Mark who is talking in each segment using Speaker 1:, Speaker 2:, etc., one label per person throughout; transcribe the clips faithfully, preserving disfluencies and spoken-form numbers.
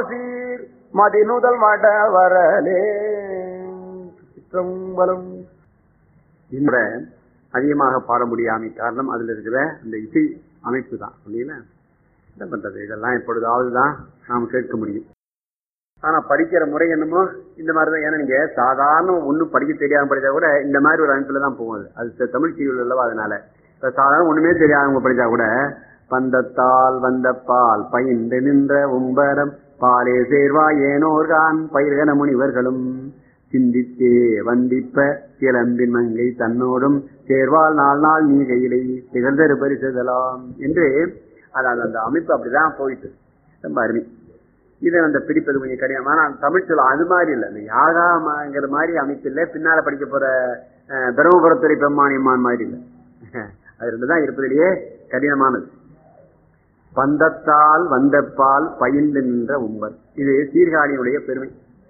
Speaker 1: மதிநுதல் மட வரலே சிற்றம்பலம். இந்த அதிகமாக பாட முடியாமை காரணம் அதுல இருக்கிற அந்த இசை அமைப்பு தான். என்ன பண்றது, இதெல்லாம் எப்பொழுதாவதுதான் நாம் கேட்க முடியும். ஆனா படிக்கிற முறை என்னமோ இந்த மாதிரிதான். ஏன்னா நீங்க சாதாரண ஒண்ணும் படிக்க தெரியாம படிச்சா கூட இந்த மாதிரி ஒரு அமைப்புல தான் போகுது. அது தமிழ் சீரியல் அல்லவா, அதனால சாதாரண ஒண்ணுமே தெரியாதவங்க படிச்சா கூட பந்தத்தால் வந்த பால் பயின்று நின்ற உம்பரம் பாலே சேர்வா ஏனோர்கான் பயிர்கன முனிவர்களும் சிந்தித்தே வந்திப்ப கிளம்பின் மங்கை தன்னோடும் சேர்வால் நாள் நாள் நீ கையிலை திகழ்ந்தரு பரிசுதலாம் என்று அதாவது அந்த அமைப்பு அப்படிதான் போயிட்டு ரொம்ப அருமை. இதை அந்த பிடிப்பது கொஞ்சம் கடினம். ஆனா தமிழ் சொல்ல அது மாதிரி இல்லை, இந்த யாகாங்கிற மாதிரி அமைப்பு இல்லை. பின்னால படிக்க போற பிரம்மபுரத்துறை பெம்மானியம்மான் மாதிரி இல்லை. அது ரெண்டுதான் இருப்பதிலேயே கடினமானது. பந்தத்தால் வந்த பால் பயின்று நின்ற உம்பர், இது சீர்காழியினுடைய பெருமை.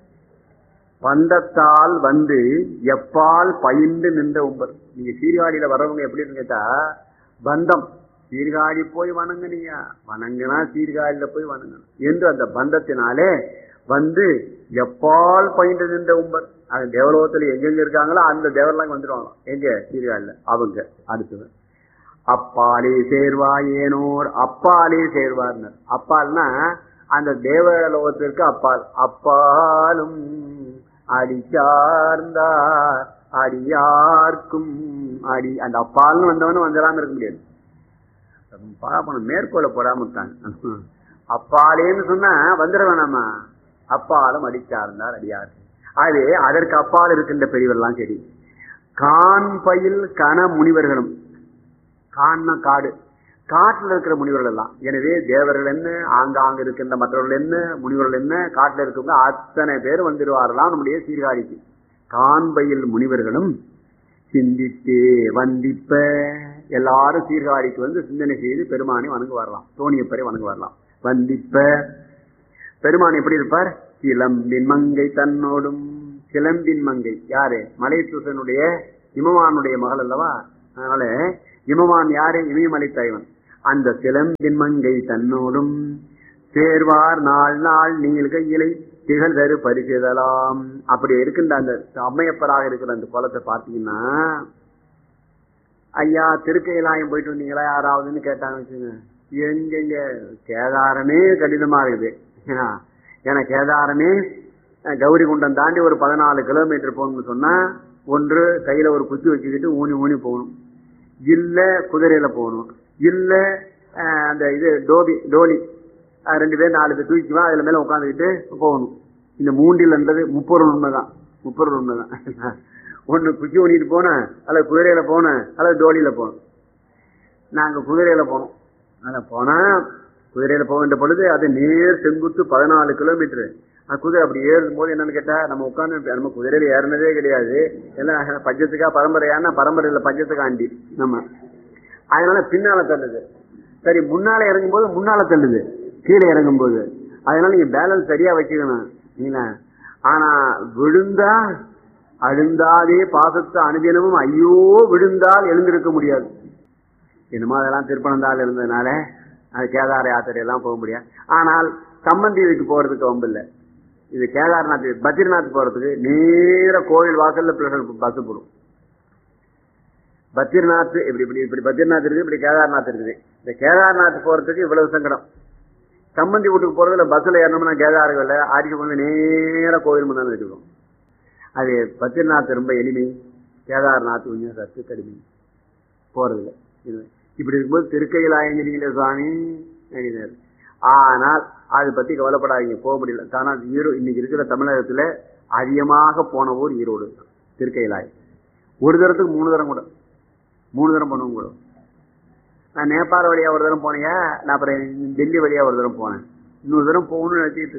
Speaker 1: பந்தத்தால் வந்து எப்பால் பயின்று நின்ற உம்பர். நீங்க சீர்காழியில வர்றவங்க எப்படின்னு கேட்டா, பந்தம் சீர்காழி போய் வணங்குனியா, வணங்குனா சீர்காழியில போய் வணங்கணும் என்று அந்த பந்தத்தினாலே வந்து எப்பால் பயின்று நின்ற உம்பர். அது தேவலோகத்துல எங்கெங்க இருக்காங்களோ அந்த தேவரெல்லாம் வந்துடுவாங்க. எங்க சீர்காழியில அவங்க. அடுத்தது அப்பாலே சேர்வாயேனோர், அப்பாலே சேர்வார்னர். அப்பால்னா அந்த தேவலோகத்திற்கு அப்பால். அப்பாலும் அடி சார்ந்தார் அடியார்க்கும் அடி. அந்த அப்பால்னு வந்தவனும் வந்துடாம இருக்க முடியாது. பாப்பணும் மேற்கோளை போடாம இருக்காங்க. அப்பாலேன்னு சொன்னா வந்துட வேணாமா, அப்பாலும் அடிச்சார்ந்தார் அடியார். ஆகவே அதற்கு அப்பால் இருக்கின்ற பெரியவர்கள்லாம் சரி. கான் பயில் கன முனிவர்களும், கான்னா காடு, காட்டுல இருக்கிற முனிவர்கள் எல்லாம். எனவே தேவர்கள் என்ன, ஆங்காங்க இருக்கின்ற மற்றவர்கள் என்ன, முனிவர்கள் என்ன, காட்டுல இருக்கவங்க அத்தனை பேர் வந்துடுவார்களாம் நம்முடைய சீர்காழிக்கு. காண்பையில் முனிவர்களும் சிந்தித்தே வந்திப்ப, எல்லாரும் சீர்காழிக்கு வந்து சிந்தனை செய்து பெருமானை வணங்கு வரலாம், தோணியப்பரை வணங்கு வரலாம். வந்திப்ப பெருமான் எப்படி இருப்பார்? கிளம்பின் மங்கை தன்னோடும். கிளம்பின் மங்கை யாரு? மலைசூசனுடைய இமவானுடைய மகள் அல்லவா. அதனால இமவான் யாரு? இமயமலை தலைவன். அந்த சிலம்பின் மங்கை தன்னோடும் சேர்வார் நாள் நாள் நீள்கை இலை திகழ் தரு பரிசுதலாம். அப்படி இருக்கின்ற அந்த அம்மையப்பராக இருக்கிற அந்த குளத்தை பார்த்தீங்கன்னா, ஐயா திருக்கையிலாயம் போயிட்டு வந்தீங்களா யாராவதுன்னு கேட்டாங்க வச்சுங்க. எங்கெங்க கேதாரமே கடினமா இருக்குது. ஏன்னா கேதாரமே கௌரி குண்டம் தாண்டி ஒரு பதினாலு கிலோமீட்டர் போகணும்னு சொன்னா, ஒன்று கையில ஒரு குச்சி வச்சுக்கிட்டு ஊனி ஊனி போகணும், இல்ல குதிரையில போகணும், இல்ல அந்த இது டோபி டோலி ரெண்டு பேர் நாலு பேர் தூக்கிக்குவா அதுல மேல உட்காந்துக்கிட்டு போகணும். இந்த மூண்டில்ன்றது முப்பொருள் உண்மைதான், முப்பொருள் உண்மைதான். ஒண்ணு குச்சி ஊனிட்டு போனேன், அல்லது குதிரையில போனேன், அல்லது டோலியில போனோம். நாங்க குதிரையில போனோம். அத போனா குதிரையில போகின்ற பொழுது அது நேர் செங்குத்து பதினாலு கிலோமீட்டரு. குதிரை அப்படி ஏறும் போது என்னன்னு கேட்டா, நம்ம உட்காந்து நம்ம குதிரையில ஏறினதே கிடையாது. எல்லாம் பஞ்சத்துக்கா பரம்பரையான பரம்பரையில பஞ்சத்துக்கா ஆண்டி நம்ம. அதனால பின்னால தள்ளுது. சரி, முன்னால இறங்கும் போது முன்னால தள்ளுது கீழே இறங்கும் போது. அதனால நீங்க பேலன்ஸ் சரியா வச்சுக்கணும். ஆனா விழுந்தா அழுந்தாதே பாசத்தை அனுதினமும் ஐயோ விழுந்தால் எழுந்திருக்க முடியாது. என்னமோ அதெல்லாம் திருப்பனந்தாள் இருந்ததுனால அது கேதார யாத்திரை எல்லாம் போக முடியாது. ஆனால் சம்பந்தி இதுக்கு போறதுக்கு வம்பு இல்லை. இது கேதார்நாத் பத்ரிநாத் போறதுக்கு நேர கோவில் வாசல்ல பஸ் போடும். பத்ரிநாத் இப்படி இப்படி இப்படி பத்ரிநாத் இருக்குது, இப்படி கேதார்நாத் இருக்குது. இந்த கேதார்நாத் போறதுக்கு இவ்வளவு சங்கடம். சம்பந்தி வீட்டுக்கு போறதுல பஸ்ல ஏறணும்னா கேதார்கள் ஆடிக்கு கொண்டு நேர கோவில் முன்னாடி வச்சுக்கணும். அது பத்ரிநாத் ரொம்ப எளிமை, கேதார்நாத் கொஞ்சம் சத்து கடுமை போறதுல. இப்படி இருக்கும்போது திருக்கையிலாயங்கிரியில சுவாமி. ஆனால் அதை பத்தி கவலைப்படாதீங்க, போக முடியல. தானா ஈரோடு இன்னைக்கு இருக்கிற தமிழகத்துல அதிகமாக போன ஊர் ஈரோடு திருக்கையிலாயம். ஒரு தரத்துக்கு மூணு தரம் கூட, மூணு தரம் போனவங்க கூட. நான் நேபாள வழியா ஒரு தரம் போனேன், நான் அப்புறம் டெல்லி வழியா ஒரு தரம் போனேன், இன்னொரு தரம் போகணும்னு நினைச்சிட்டு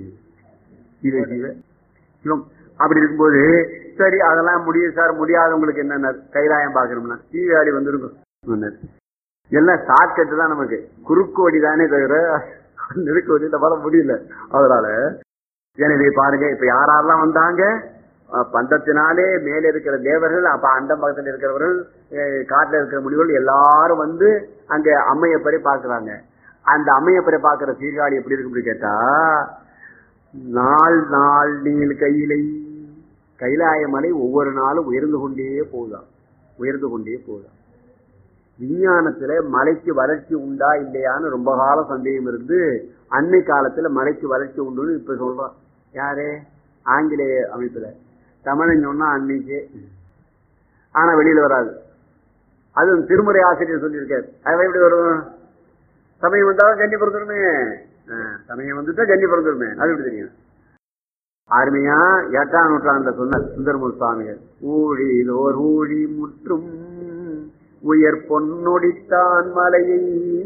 Speaker 1: இருக்கு. அப்படி இருக்கும்போது சரி அதெல்லாம் முடியும் சார், முடியாதவங்களுக்கு என்னென்ன கைலாயம் பாக்கணும்னா சீர்காழி வந்துருக்கும். எல்லாம் ஷார்ட்கட்டு தான், நமக்கு குறுக்கு வழி தானே தவிர நெருக்கு வழியில வர முடியல. அதனால எனவே பாருங்க, இப்ப யாரெல்லாம் வந்தாங்க, பந்தத்தினாலே மேல இருக்கிற தேவர்கள், அப்ப அண்டம் பக்கத்தில் இருக்கிறவர்கள், காட்டுல இருக்கிற முனிவர்கள் எல்லாரும் வந்து அங்க அம்மையப்பரை பாக்குறாங்க. அந்த அம்மையப்பரை பாக்குற சீர்காழி எப்படி இருக்கு கேட்டா, நாள் நாள் நீள் கையிலை. கைலாய மலை ஒவ்வொரு நாளும் உயர்ந்து கொண்டே போகுதாம், உயர்ந்து கொண்டே போகுதாம். விஞ்ஞானத்துல மலைக்கு வளர்ச்சி உண்டா இல்லையான்னு ரொம்ப கால சந்தேகம் இருந்து அன்னை காலத்துல மலைக்கு வளர்ச்சி உண்டுன்னு இப்ப சொல்றான். யாரு? ஆங்கிலேய அமைப்புல. தமிழன் சொன்னா அன்னைக்கு, ஆனா வெளியில வராது. அது திருமுறை ஆசிரியர் சொல்லியிருக்காரு. அதை எப்படி வரும்? சமயம் வந்தாலும் கண்ணி பிறந்துருமே, சமயம் வந்துட்டா கண்ணி பிறந்துருமே, அது எப்படி தெரியும்? அருமையா எட்டாம் நூற்றாண்டுல சொன்ன சுந்தரமூர் சுவாமிகள், ஊழிதோர் ஊழி முற்றும் உயர் பொன்னொடித்தான் மலையை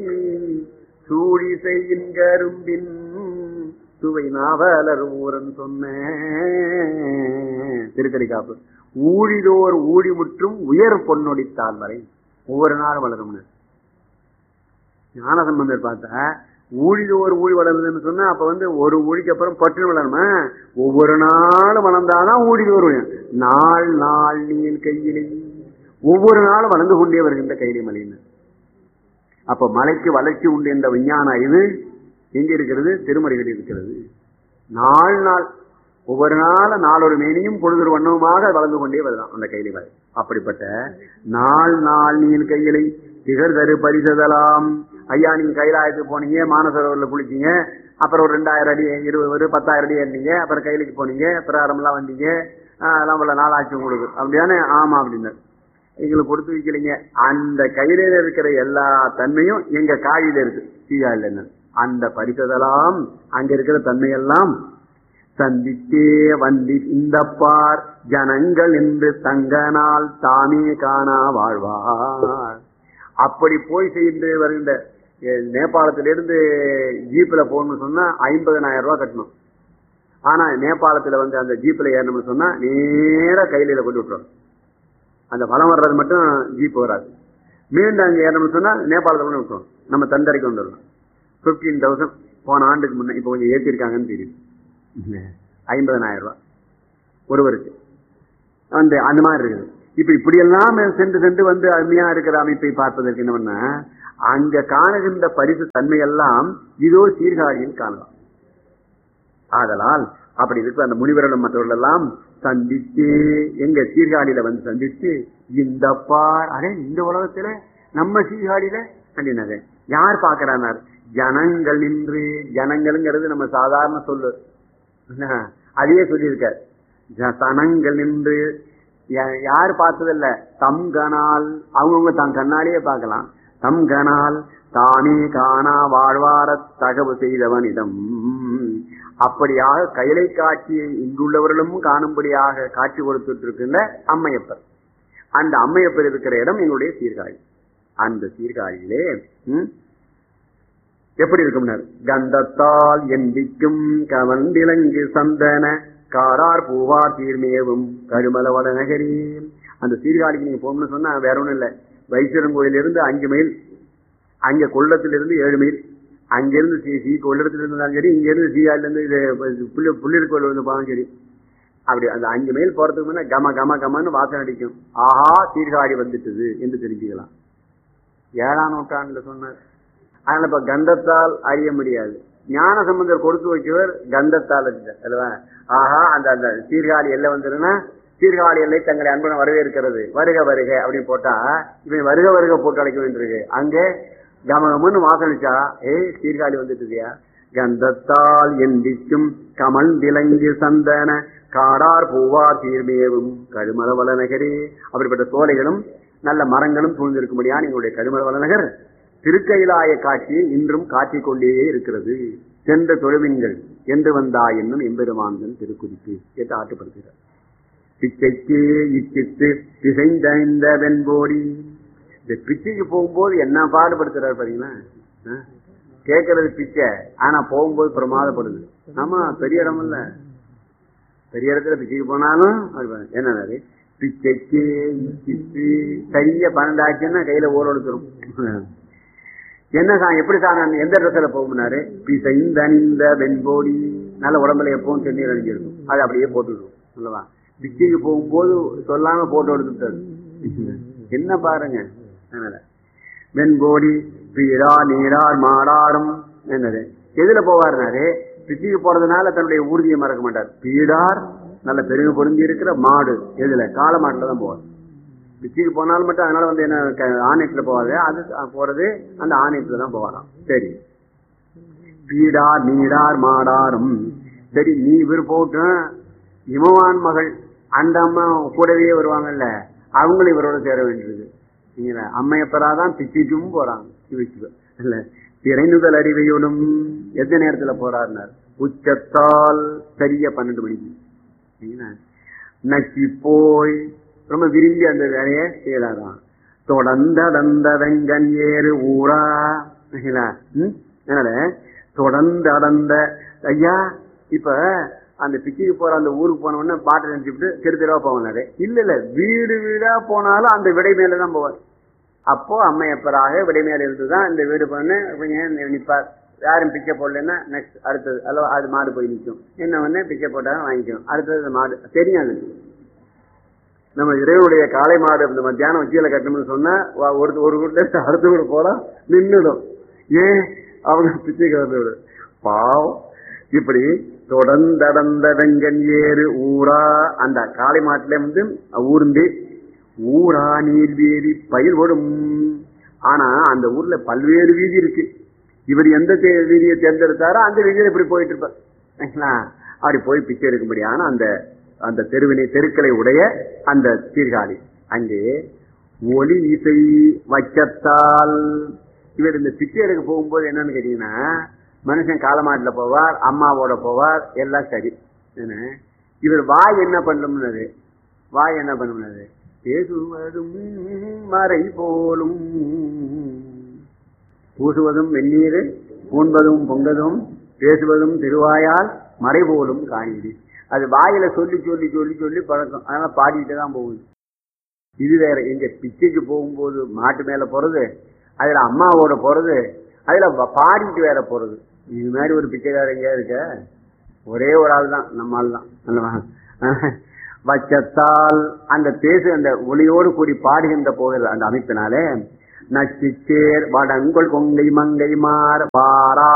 Speaker 1: சூழி செய்யும் கரும்பின் சுவை நாவலர் ஊரன் சொன்ன திருக்கடிக்காப்பு. ஊழிதோர் ஊழி முற்றும் உயர் பொன்னொடித்தான் மலை, ஒவ்வொரு நாளும் வளரும். ஞானசம்பந்தர் பார்த்தா ஊழிதோர் ஊழி வளருதுன்னு சொன்னா அப்ப வந்து ஒரு ஊழிக்கு அப்புறம் பட்டு வளருமா? ஒவ்வொரு நாளும் வளர்ந்தாதான் ஊழிதோர். நாள் நாள் நீள் கையிலே, ஒவ்வொரு நாளும் வளர்ந்து கொண்டே வருகின்ற கையிலை மலைன்னு. அப்ப மலைக்கு வளர்ச்சி உண்டு என்ற விஞ்ஞான அறிவு எங்க இருக்கிறது? திருமறைகள் இருக்கிறது. நாள் நாள் ஒவ்வொரு நாளும் நாளொரு மேனியும் பொழுதொரு வண்ணவுமாக வளர்ந்து கொண்டே வருதான் அந்த கையிலை மலை. அப்படிப்பட்ட நாள் நாள் நீள் கையிலை திகழ் தரு பரிசதலாம். ஐயா, நீங்க கைலாயத்துக்கு போனீங்க, மானசரோவரில் குளிச்சீங்க, அப்புறம் ஒரு ரெண்டாயிரம் அடி இருபது ஒரு பத்தாயிரம் அடி ஏறினீங்க, அப்புறம் கையிலுக்கு போனீங்க, பிரகாரம் எல்லாம் வந்தீங்க, அதெல்லாம் உள்ள நாளாச்சு உங்களுக்கு அப்படியானே? ஆமா அப்படின்னு எங்களுக்கு கொடுத்து வைக்கலைங்க. அந்த கையில இருக்கிற எல்லா தன்மையும் எங்க காயில இருக்கு, சீகாயில. அந்த பரிசதெல்லாம் அங்க இருக்கிற தன்மையெல்லாம் சந்தித்தே வந்தி இந்த பார் ஜனங்கள் என்று தங்கனால் தாமே காணா வாழ்வார். அப்படி போய் செய்து வருகின்ற நேபாளத்திலிருந்து ஜீப்ல போகணும்னு சொன்னா ஐம்பதனாயிரம் ரூபாய் கட்டணும். ஆனா நேபாளத்துல வந்து அந்த ஜீப்ல ஏறணும்னு சொன்னா நேர கையில கொண்டு விட்டுரும். அந்த பலம் வர்றது மட்டும் ஜீப் வராது. மீண்டும் அங்க ஏறணும்னு சொன்னா நேபாளத்துல கொண்டு விட்டுரும், நம்ம தந்தரைக்கு கொண்டு வரலாம். பிப்டீன் தௌசண்ட் போன ஆண்டுக்கு முன்ன, இப்ப கொஞ்சம் ஏற்றிருக்காங்கன்னு தெரியும். ஐம்பதனாயிரம் ரூபாய் ஒருவருக்கு வந்து அந்த மாதிரி இருக்குது. இப்ப இப்படி எல்லாம் சென்று சென்று வந்து அருமையா இருக்கிற அமைப்பை பார்ப்பதற்கு என்ன பண்ண, அங்க காணுகின்ற பரிசு தன்மையெல்லாம் இதோ சீர்காழியில் காணலாம். ஆதலால் அப்படி இருக்கிற அந்த முனிவர்களும் மற்றவர்கள் எல்லாம் சந்தித்து எங்க சீர்காழியில வந்து சந்தித்து இந்த பார், அதே இந்த உலகத்துல நம்ம சீர்காழியில கண்டினாரு யார் பாக்குறானார்? ஜனங்கள் நின்று. ஜனங்கள்ங்கிறது நம்ம சாதாரண சொல்லு, அதையே சொல்லியிருக்கார். ஜனங்கள் நின்று யாரு பார்த்ததில்ல, தம் கனால், அவங்கவுங்க தம் கண்ணாலேயே பார்க்கலாம். தம் கனால் தானே காணா வாழ்வார தகவு செய்தவனிடம். அப்படியாக கைலை காட்சியை இங்குள்ளவர்களும் காணும்படியாக காட்சி கொடுத்துட்டு இருக்கின்ற அம்மையப்பர். அந்த அம்மையப்பர் இருக்கிற இடம் எங்களுடைய சீர்காழி. அந்த சீர்காழியிலே எப்படி இருக்கும்? கந்தத்தால் எந்திக்கும் கவண்டிலங்கு சந்தன காடார் பூவார் தீர்மேவும் கருமலவள நகரி. அந்த சீர்காழிக்கு நீங்க போகணும்னு சொன்னா வேற ஒண்ணும் இல்லை, வைத்தியரன் கோயிலிருந்து அஞ்சு மைல், அங்க கொள்ளத்திலிருந்து ஏழு மைல், அங்கிருந்து சி சி கொள்ளத்துல இருந்தாலும் சரி, இங்க இருந்து சீகாழில இருந்து புள்ளி புள்ளியர் கோயில் வந்து போனாலும் சரி, அப்படி அந்த அஞ்சு மைல் போறதுக்கு முன்ன கம கம கமன்னு வாசனை அடிக்கும். ஆஹா, சீர்காழி வந்துட்டுது என்று தெரிஞ்சுக்கலாம். ஏழாம் நூற்றாண்டுல சொன்னார். அதனால இப்ப கந்தத்தால் அறிய முடியாது. ஞான சம்பந்தர் கொடுத்து வைக்கவர் கந்தத்தால் அல்லவா? ஆஹா, அந்த அந்த சீர்காழி எல்லை வந்துருன்னா சீர்காழி எல்லை தங்களை அன்புடன் வரவேற்கிறது, வருக வருக அப்படின்னு போட்டா இவன் வருக வருக போட்டு அழைக்க வேண்டியிருக்கு. அங்கே கமகம்னு வாசனிச்சா ஏய் சீர்காழி வந்துட்டுதியா. கந்தத்தால் எந்திக்கும் கமல் திலங்கு சந்தன காடார் பூவார் தீர்மேவும் கழுமலவள நகரே. அப்படிப்பட்ட சோலைகளும் நல்ல மரங்களும் சூழ்ந்திருக்கும்படியான எங்களுடைய கழுமலவள நகர் திருக்கைலாய காட்சியை இன்றும் காட்டிக் கொண்டே இருக்கிறது. சென்ற தொழுவின்கள் என்று வந்தா என்னும் எம்பெருமான்கள் திருக்குறிப்பு என்று ஆட்டுப்படுகிறார். பிச்சைக்கு இச்சித்து பிசைந்த வெண்போடி. இந்த பிச்சைக்கு போகும்போது என்ன பாடுபடுத்துறாரு பாத்தீங்களா? கேட்கறது பிச்சை, ஆனா போகும்போது பிரமாதப்படுது. ஆமா, பெரிய இடம் இல்ல, பெரிய இடத்துல பிச்சைக்கு போனாலும் என்ன பிச்சைக்கு இச்சித்து கைய பன்னெண்டாச்சுன்னா கையில ஓர எடுத்துரும். என்ன சாங் எப்படி சாங் எந்த இடத்துல போகும்னாரு, பிசைந்த வெண்போடி. நல்ல உடம்புல எப்பவும் தண்ணீர் அணிஞ்சிருக்கும், அது அப்படியே போட்டுருக்கும் சொல்லவா. பிச்சைக்கு போகும்போது சொல்லாம போட்டோ எடுத்துட்டாரு. என்ன பாருங்க. வெண்போடி பீடா நீடார் மாடாரும் என்னது எதுல போவாருனாரு பிச்சுக்கு போறதுனால தன்னுடைய ஊர்தியை மறக்க மாட்டார். பீடார் நல்ல பெருமை பொருந்தி இருக்கிற மாடு எதுல காளை மாட்டுல தான் போவார். பிச்சுக்கு போனாலும் மட்டும் அதனால வந்து என்ன ஆணையத்துல போவாது, அது போறது அந்த ஆணையத்துல தான் போவாராம். சரி, பீடார் நீடார் மாடாரும். சரி, நீ இவர் போட்டும் இமவான் மகள் அந்த அம்மா கூடவே வருவாங்கல்ல, அவங்களும் இவரோட சேர வேண்டியது. நீங்க அம்மையப்பராதான் பிச்சுக்கும் போறாங்க. இல்ல திரைநுதல் அறிவையோடும் எந்த நேரத்துல போறாருனார், உச்சத்தால் சரியா பன்னெண்டு மணிக்கு நக்கி போய் ரொம்ப விரும்பி அந்த வேலையை செய்யறாராம். தொடர்ந்தடந்த வெங்கன் ஏறு ஊரா அதனால தொடர்ந்து அடர்ந்த ஐயா. இப்ப அந்த பிச்சுக்கு போற அந்த ஊருக்கு போன உடனே பாட்டை நினைச்சுட்டு தெரு தெருவா போவாரு. இல்ல இல்ல வீடு வீடா போனாலும் அந்த விடை மேலதான் போவார். அப்போ அம்மையப்பராக விடை மேல இருந்துதான் இந்த வீடு பண்ணு நிற்பார். யாரும் பிச்சை போடலன்னா நெக்ஸ்ட் அடுத்தது அல்லவா அது மாடு போய் நிற்கும். என்ன ஒண்ணு பிச்சை போட்டாலும் வாங்கிக்கும். அடுத்தது மாடு தெரியாது. நம்ம இறைவனுடைய காளை மாடு இந்த மத்தியானம் வச்சியில கட்டணும்னு சொன்னா ஒரு ஒரு வீட்டுல அடுத்த வீடு போனா நின்றுடும். ஏன் அவங்க பிச்சைக்கு வந்து பாவம். இப்படி தொடர்ந்தடந்த வெங்கன் ஏறு ஊரா அந்த காளை மாட்டுல வந்து ஊர்ந்து ஊரா நீர்வேதி பயிர் ஓடும். ஆனா அந்த ஊர்ல பல்வேறு வீதி இருக்கு. இவர் எந்த வீதியை தேர்ந்தெடுத்தாரோ அந்த வீதியில இப்படி போயிட்டு இருப்பார். அப்படி போய் பிச்சை எடுக்கும்படியான அந்த அந்த தெருவினை தெருக்களை உடைய அந்த சீர்காழி அங்கே ஒலி இசை வைக்கத்தால் இவர் இந்த பிச்சை எடுக்க போகும்போது என்னன்னு கேட்டீங்கன்னா, மனுஷன் காலமாட்டுல போவார், அம்மாவோட போவார், எல்லாம் சரி. இவர் வாய் என்ன பண்ணும்னது, வாய் என்ன பண்ணும்னது, பேசுவதும் மறை போலும் பூசுவதும் வெந்நீர் பூண்பதும் பொங்கதும் பேசுவதும் திருவாயால் மறை போலும் காணிடி. அது வாயில சொல்லி சொல்லி சொல்லி சொல்லி பழக்கம். அதனால பாடிட்டு தான் போகுது. இது வேற. எங்க பிச்சைக்கு போகும்போது மாட்டு மேல போறது, அதுல அம்மாவோட போறது, அதுல பாடிட்டு வேற போறது. இது மாதிரி ஒரு பிச்சைக்காரர் எங்கேயா இருக்க? ஒரே ஒரு ஆள் தான், நம்ம ஆள் தான். வச்சத்தால் அந்த பேசு அந்த ஒளியோடு கூடி பாடுகின்ற போகிறது அந்த அமைப்பினாலே நச்சிச்சேர் வடங்கொள் கொங்கை மங்கை மார் பாரா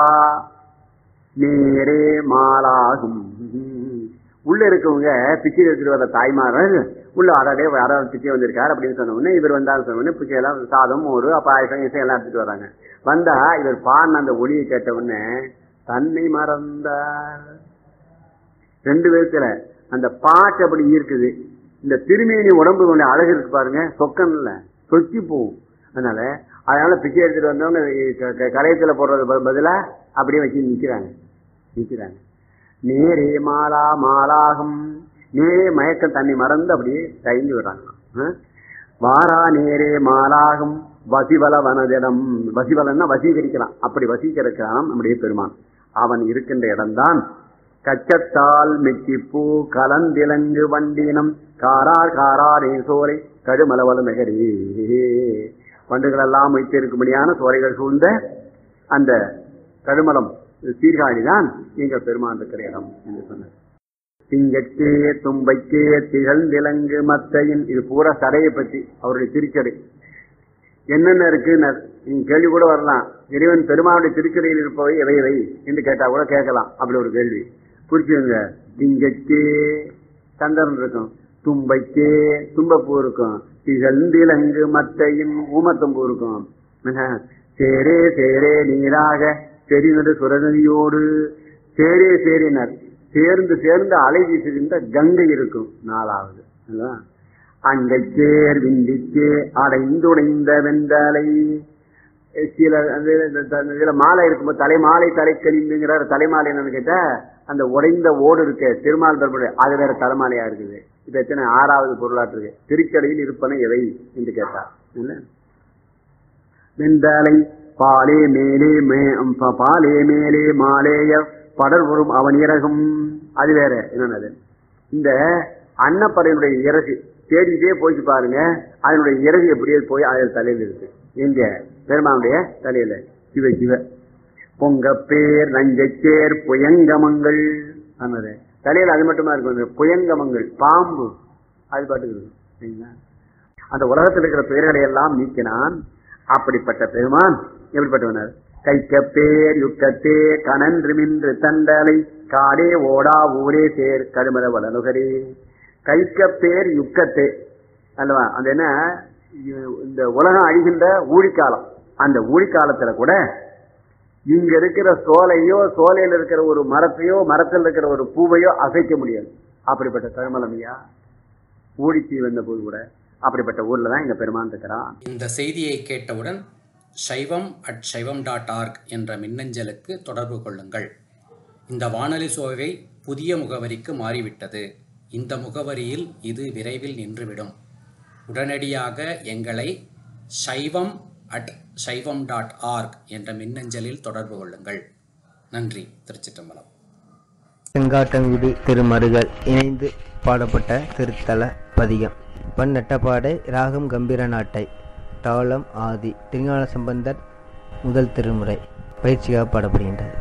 Speaker 1: நேரே மாலாகும். உள்ள இருக்கவங்க பிச்சை எடுத்துட்டு வர தாய்மார்கள் உள்ள அடாடே யாராவது பிச்சை வந்திருக்காரு அப்படின்னு சொன்ன உடனே இவர் வந்தாலும் சொன்ன உடனே பிச்சை எல்லாம் சாதம் ஒரு பாயசம் இசை எல்லாம் எடுத்துட்டு வர்றாங்க. வந்தா இவர் பாடின அந்த ஒளியை கேட்ட உடனே தன்னை மறந்தார். ரெண்டு பேருத்துல அந்த பாட்டு அப்படி இருக்குது. இந்த திருமேனி உடம்பு கொண்ட அழகு இருக்கு பாருங்க, சொக்கன்ல சொக்கி போகும். அதனால அதனால பிச்சை எடுத்துட்டு வந்தவங்க கலையத்துல போடுறது பதிலா அப்படியே வச்சு நிக்கிறாங்க நிக்கிறாங்க நேரே மாலா மாலாகும். நேரே மயக்கம் தண்ணி மறந்து அப்படியே தயங்கி விடுறாங்க. வாரா நேரே மாலாகும் வசிவல வனதிடம். வசிவலன்னா வசீகரிக்கலாம். அப்படி வசீகரிக்கலாம் நம்முடைய பெருமான். அவன் இருக்கின்ற இடம்தான் கச்சத்தால் மெச்சிப்பூ கலந்திலங்கு வண்டினம் காரார் காராரே சோலை கடுமலவல நகரே. வண்டுகள் எல்லாம் வைத்திருக்கும்படியான சோலைகள் சூழ்ந்த அந்த கடுமலம் சீர்காழிதான் எங்கள் பெருமான் இருக்கிற இடம் என்று சொன்னார். திங்கட்கே தும்பைக்கே திகழ்ந்திலங்கு மத்தையின். இது பூரா சடையை பற்றி அவருடைய திருச்சடை என்னென்ன இருக்கு நீங்க கேள்வி கூட வரலாம். இறைவன் பெருமானுடைய திருச்சடையில் இருப்பவை எவை எவை என்று கேட்டா கூட கேட்கலாம். அப்படி ஒரு கேள்வி புரிச்சுங்க. திங்கட்கே சந்திரன் இருக்கும், தும்பைக்கே தும்பப்பூ இருக்கும், திகழ்ந்திலங்கு மத்தையின் ஊமத்தம்பூ இருக்கும். சேரே சேரே நீராக செறிநடு சுரநதியோடு சேரே சேரினர் சேர்ந்து சேர்ந்து அலை வீசுகின்ற கங்கை இருக்கும். நாலாவது அங்கைச்சேர் விந்திச்சே அடைந்துடைந்த வெந்தலை. சில இதுல மாலை இருக்கும்போது தலைமாலை தலைக்கழிந்துங்கிறார். தலைமாலை என்னன்னு கேட்டா அந்த உடைந்த ஓடு இருக்கு திருமால் பெருமாள், அது வேற தலைமாலையா இருக்குது. இப்ப எத்தனை ஆறாவது பொருளாற்று இருக்கு. திருச்சடையில் இருப்பன எவை என்று கேட்டார். வெந்தலை பாலே மேலே பாலே மேலே மாலேய படர் வரும் அவன் இறகும். அது வேற என்னது. இந்த அன்னப்படையினுடைய இறகு தேடிட்டே போயிட்டு பாருங்க, அதனுடைய இறகு எப்படியே போய் அதில் தலையில் இருக்கு. எங்க பெருமானுடைய தலையில சிவ சிவ பொங்கப்பேர் நஞ்சச்சேர் புயங்கமங்கள் ஆனது தலையில. அது மட்டுமா இருக்கும் புயங்கமங்கள் பாம்பு அது பாட்டுக்கு இருக்கும். அந்த உலகத்தில் இருக்கிற பெயர்களை எல்லாம் நீக்கினான். அப்படிப்பட்ட பெருமான் எப்படிப்பட்டவனர்? கைக்கப்பேர் யுக்கத்தே கனன்று மின்று தண்டலை காடே ஓடா ஊரே சேர் கருமத வளனுகரே. கைக்கப்பேர் யுக்கத்தே அல்லவா, அந்த என்ன இந்த உலகம் அழிகின்ற ஊழிக்காலம், அந்த ஊழிக்காலத்துல கூட இங்க இருக்கிற சோலையோ சோலையில் இருக்கிற ஒரு மரத்தையோ மரத்தில் இருக்கிற ஒரு பூவையோ அசைக்க முடியாது. அப்படிப்பட்ட கருமலமையா ஊழிச்சி வந்த போது கூட அப்படிப்பட்ட ஊர்ல தான் எங்க பெருமான் இருக்கிறான்.
Speaker 2: இந்த செய்தியை கேட்டவுடன் சைவம் அட் சைவம் டாட் ஆர்க் என்ற மின்னஞ்சலுக்கு தொடர்பு கொள்ளுங்கள். இந்த வானொலி சோவை புதிய முகவரிக்கு மாறிவிட்டது. இந்த முகவரியில் இது விரைவில் நின்றுவிடும். உடனடியாக எங்களை சைவம் அட் சைவம் டாட் ஆர்க் என்ற மின்னஞ்சலில் தொடர்பு கொள்ளுங்கள். நன்றி. திருச்சிற்றம்பலம்.
Speaker 3: செங்காட்டங்குடி திருமருகல் இணைந்து பாடப்பட்ட திருத்தல பதிகம். பண் நட்டப்பாடை, ராகம் கம்பீர நாட்டை, தாளம் ஆதி. திருஞான சம்பந்தர் முதல் திருமுறை பயிற்சியாக பாடப்படுகின்றது.